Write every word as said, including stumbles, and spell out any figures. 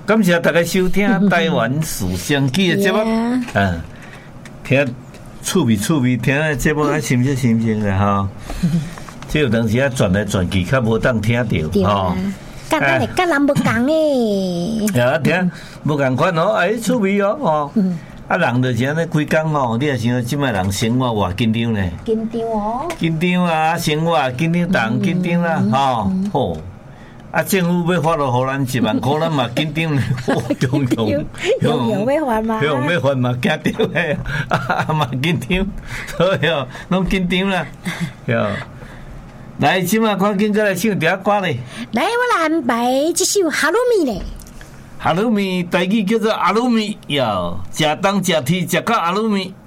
感谢大家收听台湾事相机的节目，嗯，听趣味趣味，听的节目还新鲜新鲜的哈。这有当时啊转来转去，较无当听到哈。 甲咱的甲人不共诶。 啊，听无共款哦，哎，趣味哦哦。啊，人就是安尼规工哦，你也想即摆人生活偌紧张呢？ 紧张哦。紧张啊，生活紧张，人紧张啦，吼吼。啊！政府要发落互咱一万块，咱嘛紧张咧，中中用用要还吗？ 用要还嘛，惊着诶，啊嘛紧张，所以哦，拢紧张啦，哟。来，即马赶紧再来唱第一歌咧。 来，我来安排一首哈鲁米咧。 哈鲁米，台语叫做阿鲁米，哟，食当食天食到阿鲁米。